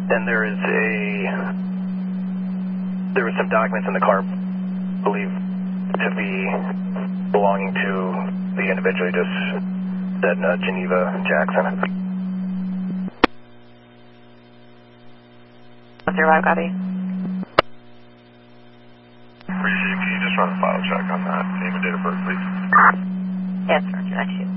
And there was some documents in the car, believed to be belonging to the individual who just said Geneva Jackson. 05, copy. Appreciate it. Can you just run a file check on that? Name and date of birth, please. Yes, sir.